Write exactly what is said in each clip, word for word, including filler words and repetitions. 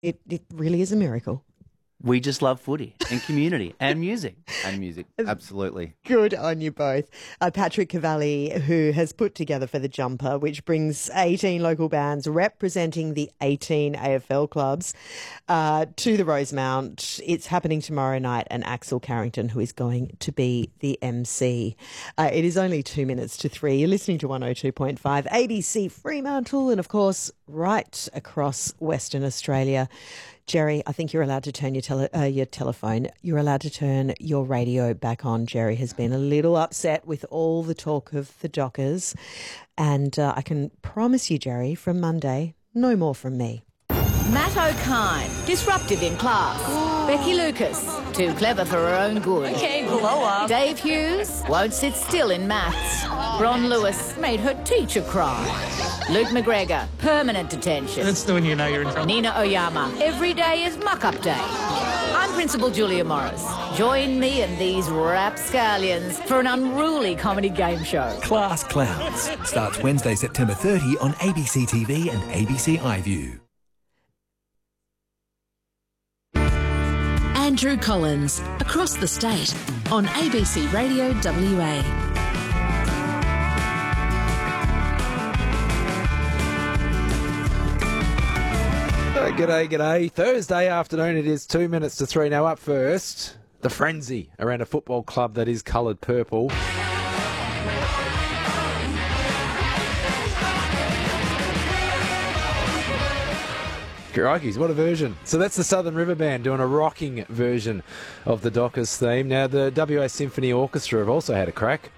It, it really is a miracle. We just love footy and community and music. And music, absolutely. Good on you both. Uh, Patrick Cavalli, who has put together For the Jumper, which brings eighteen local bands representing the eighteen A F L clubs uh, to the Rosemount. It's happening tomorrow night, and Axel Carrington, who is going to be the M C. Uh, it is only two minutes to three. You're listening to one oh two point five A B C Fremantle, and of course, right across Western Australia. Jerry, I think you're allowed to turn your tele- uh, your telephone. You're allowed to turn your radio back on. Jerry has been a little upset with all the talk of the Dockers. And uh, I can promise you, Jerry, from Monday, no more from me. Matt O'Kine, disruptive in class. Becky Lucas, too clever for her own good. Okay, blow up. Dave Hughes, won't sit still in maths. Ron Lewis made her teacher cry. Luke McGregor, permanent detention. That's the one you know you're in trouble. Nina Oyama, every day is muck-up day. I'm Principal Julia Morris. Join me and these rapscallions for an unruly comedy game show. Class Clowns starts Wednesday, September thirtieth on A B C T V and A B C iView. Andrew Collins, across the state, on A B C Radio W A. Oh, g'day, g'day. Thursday afternoon, it is two minutes to three. Now up first, the frenzy around a football club that is coloured purple. Crikeys, what a version. So that's the Southern River Band doing a rocking version of the Dockers theme. Now the W A Symphony Orchestra have also had a crack.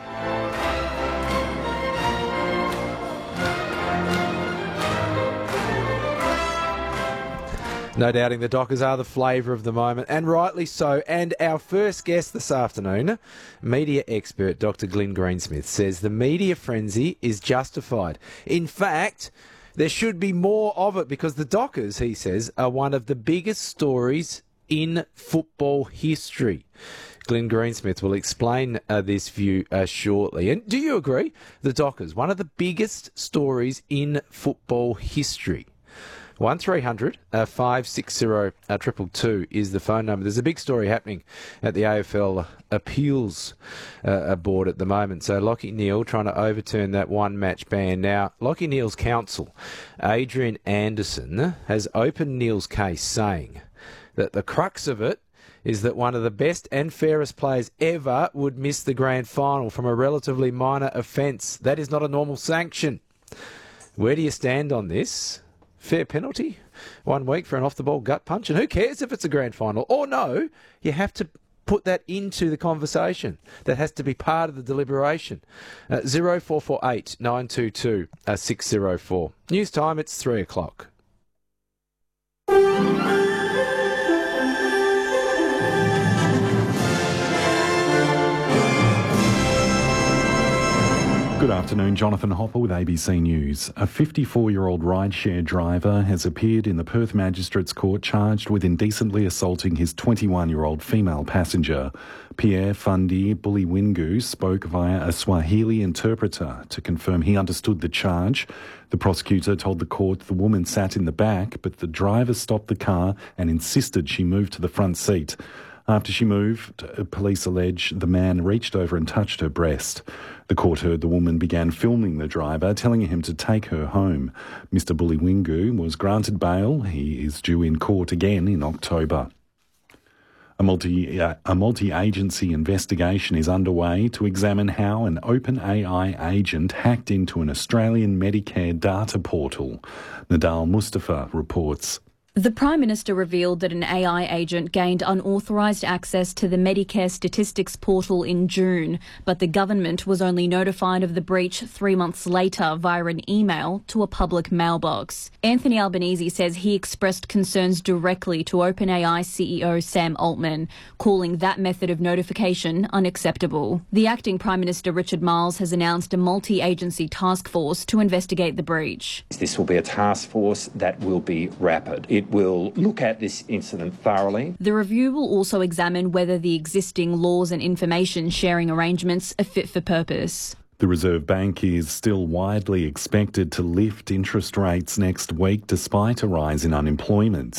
No doubting the Dockers are the flavour of the moment, and rightly so. And our first guest this afternoon, media expert Doctor Glyn Greensmith, says the media frenzy is justified. In fact, there should be more of it because the Dockers, he says, are one of the biggest stories in football history. Glyn Greensmith will explain uh, this view uh, shortly. And do you agree? The Dockers, one of the biggest stories in football history. one three hundred five six zero two two two is the phone number. There's a big story happening at the A F L Appeals uh, Board at the moment. So Lachie Neale trying to overturn that one-match ban. Now, Lachie Neale's counsel, Adrian Anderson, has opened Neale's case, saying that the crux of it is that one of the best and fairest players ever would miss the grand final from a relatively minor offence. That is not a normal sanction. Where do you stand on this? Fair penalty, one week for an off-the-ball gut punch, and who cares if it's a grand final? Or no, you have to put that into the conversation. That has to be part of the deliberation. Uh, zero four four eight nine two two six zero four. News time, it's three o'clock. Good afternoon, Jonathan Hopper with A B C News. A fifty-four-year-old rideshare driver has appeared in the Perth Magistrates Court charged with indecently assaulting his twenty-one-year-old female passenger. Pierre Fundi Buliwingu spoke via a Swahili interpreter to confirm he understood the charge. The prosecutor told the court the woman sat in the back, but the driver stopped the car and insisted she move to the front seat. After she moved, police allege the man reached over and touched her breast. The court heard the woman began filming the driver, telling him to take her home. Mister Buliwingu was granted bail. He is due in court again in October. A multi, uh, a multi-agency investigation is underway to examine how an OpenAI agent hacked into an Australian Medicare data portal. Nadal Mustafa reports. The Prime Minister revealed that an A I agent gained unauthorised access to the Medicare statistics portal in June, but the government was only notified of the breach three months later via an email to a public mailbox. Anthony Albanese says he expressed concerns directly to OpenAI C E O Sam Altman, calling that method of notification unacceptable. The acting Prime Minister Richard Marles has announced a multi-agency task force to investigate the breach. This will be a task force that will be rapid. It will look at this incident thoroughly. The review will also examine whether the existing laws and information sharing arrangements are fit for purpose. The Reserve Bank is still widely expected to lift interest rates next week despite a rise in unemployment.